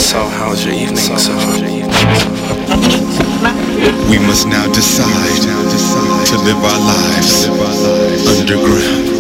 So how was your evening? We must now decide to live our lives underground.